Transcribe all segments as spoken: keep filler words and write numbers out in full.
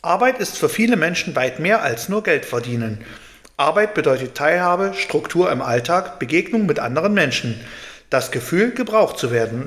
Arbeit ist für viele Menschen weit mehr als nur Geld verdienen. Arbeit bedeutet Teilhabe, Struktur im Alltag, Begegnung mit anderen Menschen, das Gefühl, gebraucht zu werden.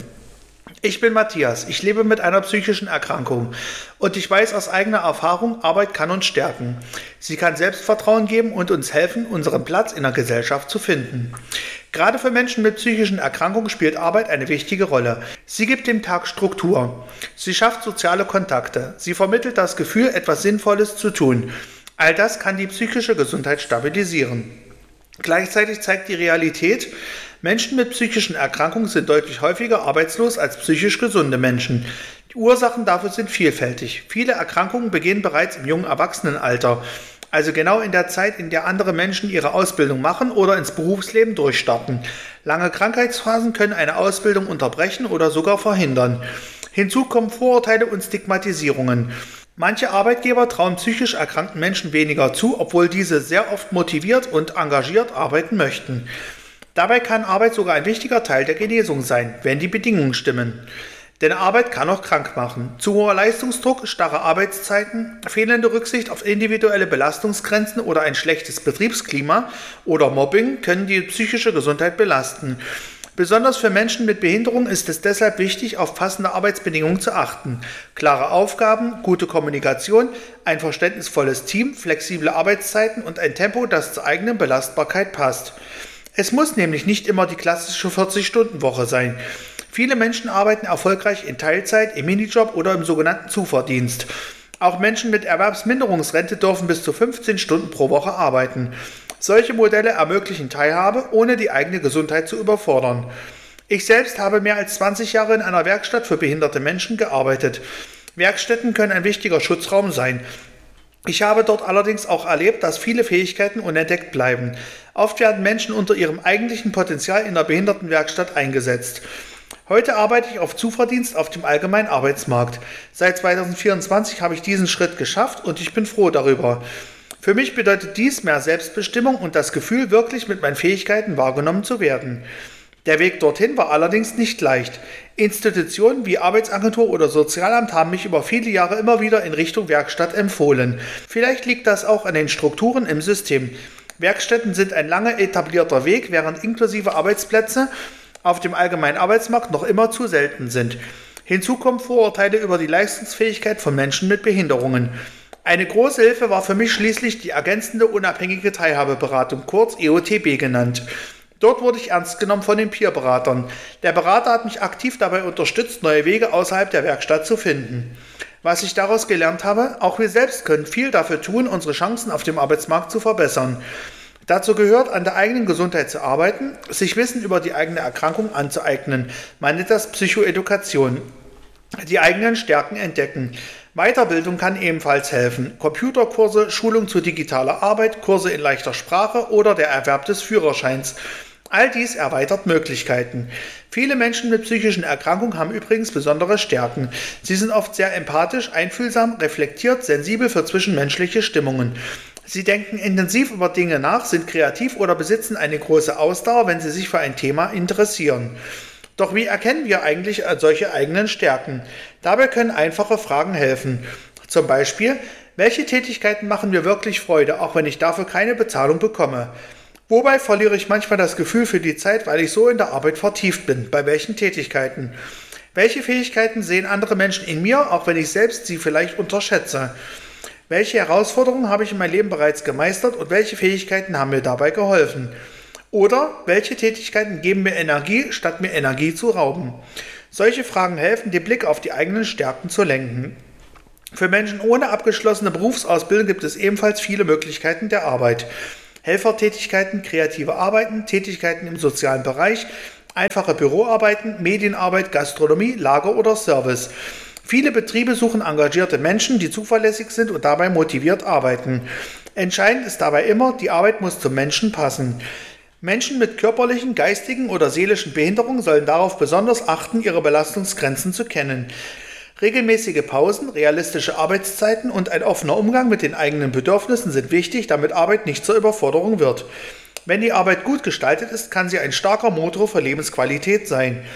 Ich bin Matthias, ich lebe mit einer psychischen Erkrankung und ich weiß aus eigener Erfahrung, Arbeit kann uns stärken. Sie kann Selbstvertrauen geben und uns helfen, unseren Platz in der Gesellschaft zu finden. Gerade für Menschen mit psychischen Erkrankungen spielt Arbeit eine wichtige Rolle. Sie gibt dem Tag Struktur. Sie schafft soziale Kontakte. Sie vermittelt das Gefühl, etwas Sinnvolles zu tun. All das kann die psychische Gesundheit stabilisieren. Gleichzeitig zeigt die Realität, Menschen mit psychischen Erkrankungen sind deutlich häufiger arbeitslos als psychisch gesunde Menschen. Die Ursachen dafür sind vielfältig. Viele Erkrankungen beginnen bereits im jungen Erwachsenenalter, also genau in der Zeit, in der andere Menschen ihre Ausbildung machen oder ins Berufsleben durchstarten. Lange Krankheitsphasen können eine Ausbildung unterbrechen oder sogar verhindern. Hinzu kommen Vorurteile und Stigmatisierungen. Manche Arbeitgeber trauen psychisch erkrankten Menschen weniger zu, obwohl diese sehr oft motiviert und engagiert arbeiten möchten. Dabei kann Arbeit sogar ein wichtiger Teil der Genesung sein, wenn die Bedingungen stimmen. Denn Arbeit kann auch krank machen. Zu hoher Leistungsdruck, starre Arbeitszeiten, fehlende Rücksicht auf individuelle Belastungsgrenzen oder ein schlechtes Betriebsklima oder Mobbing können die psychische Gesundheit belasten. Besonders für Menschen mit Behinderung ist es deshalb wichtig, auf passende Arbeitsbedingungen zu achten. Klare Aufgaben, gute Kommunikation, ein verständnisvolles Team, flexible Arbeitszeiten und ein Tempo, das zur eigenen Belastbarkeit passt. Es muss nämlich nicht immer die klassische vierzig-Stunden-Woche sein. Viele Menschen arbeiten erfolgreich in Teilzeit, im Minijob oder im sogenannten Zuverdienst. Auch Menschen mit Erwerbsminderungsrente dürfen bis zu fünfzehn Stunden pro Woche arbeiten. Solche Modelle ermöglichen Teilhabe, ohne die eigene Gesundheit zu überfordern. Ich selbst habe mehr als zwanzig Jahre in einer Werkstatt für behinderte Menschen gearbeitet. Werkstätten können ein wichtiger Schutzraum sein. Ich habe dort allerdings auch erlebt, dass viele Fähigkeiten unentdeckt bleiben. Oft werden Menschen unter ihrem eigentlichen Potenzial in der Behindertenwerkstatt eingesetzt. Heute arbeite ich auf Zuverdienst auf dem allgemeinen Arbeitsmarkt. Seit zweitausendvierundzwanzig habe ich diesen Schritt geschafft und ich bin froh darüber. Für mich bedeutet dies mehr Selbstbestimmung und das Gefühl, wirklich mit meinen Fähigkeiten wahrgenommen zu werden. Der Weg dorthin war allerdings nicht leicht. Institutionen wie Arbeitsagentur oder Sozialamt haben mich über viele Jahre immer wieder in Richtung Werkstatt empfohlen. Vielleicht liegt das auch an den Strukturen im System. Werkstätten sind ein lange etablierter Weg, während inklusive Arbeitsplätze auf dem allgemeinen Arbeitsmarkt noch immer zu selten sind. Hinzu kommen Vorurteile über die Leistungsfähigkeit von Menschen mit Behinderungen. Eine große Hilfe war für mich schließlich die ergänzende unabhängige Teilhabeberatung, kurz E O T B genannt. Dort wurde ich ernst genommen von den Peerberatern. Der Berater hat mich aktiv dabei unterstützt, neue Wege außerhalb der Werkstatt zu finden. Was ich daraus gelernt habe, auch wir selbst können viel dafür tun, unsere Chancen auf dem Arbeitsmarkt zu verbessern. Dazu gehört, an der eigenen Gesundheit zu arbeiten, sich Wissen über die eigene Erkrankung anzueignen. Man nennt das Psychoedukation. Die eigenen Stärken entdecken. Weiterbildung kann ebenfalls helfen. Computerkurse, Schulung zu digitaler Arbeit, Kurse in leichter Sprache oder der Erwerb des Führerscheins. All dies erweitert Möglichkeiten. Viele Menschen mit psychischen Erkrankungen haben übrigens besondere Stärken. Sie sind oft sehr empathisch, einfühlsam, reflektiert, sensibel für zwischenmenschliche Stimmungen. Sie denken intensiv über Dinge nach, sind kreativ oder besitzen eine große Ausdauer, wenn sie sich für ein Thema interessieren. Doch wie erkennen wir eigentlich solche eigenen Stärken? Dabei können einfache Fragen helfen. Zum Beispiel, welche Tätigkeiten machen mir wirklich Freude, auch wenn ich dafür keine Bezahlung bekomme? Wobei verliere ich manchmal das Gefühl für die Zeit, weil ich so in der Arbeit vertieft bin? Bei welchen Tätigkeiten? Welche Fähigkeiten sehen andere Menschen in mir, auch wenn ich selbst sie vielleicht unterschätze? Welche Herausforderungen habe ich in meinem Leben bereits gemeistert und welche Fähigkeiten haben mir dabei geholfen? Oder welche Tätigkeiten geben mir Energie, statt mir Energie zu rauben? Solche Fragen helfen, den Blick auf die eigenen Stärken zu lenken. Für Menschen ohne abgeschlossene Berufsausbildung gibt es ebenfalls viele Möglichkeiten der Arbeit. Helfertätigkeiten, kreative Arbeiten, Tätigkeiten im sozialen Bereich, einfache Büroarbeiten, Medienarbeit, Gastronomie, Lager oder Service. Viele Betriebe suchen engagierte Menschen, die zuverlässig sind und dabei motiviert arbeiten. Entscheidend ist dabei immer, die Arbeit muss zum Menschen passen. Menschen mit körperlichen, geistigen oder seelischen Behinderungen sollen darauf besonders achten, ihre Belastungsgrenzen zu kennen. Regelmäßige Pausen, realistische Arbeitszeiten und ein offener Umgang mit den eigenen Bedürfnissen sind wichtig, damit Arbeit nicht zur Überforderung wird. Wenn die Arbeit gut gestaltet ist, kann sie ein starker Motor für Lebensqualität sein.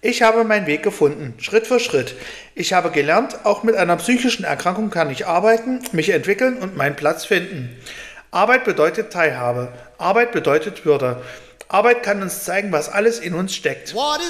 Ich habe meinen Weg gefunden, Schritt für Schritt. Ich habe gelernt, auch mit einer psychischen Erkrankung kann ich arbeiten, mich entwickeln und meinen Platz finden. Arbeit bedeutet Teilhabe. Arbeit bedeutet Würde. Arbeit kann uns zeigen, was alles in uns steckt.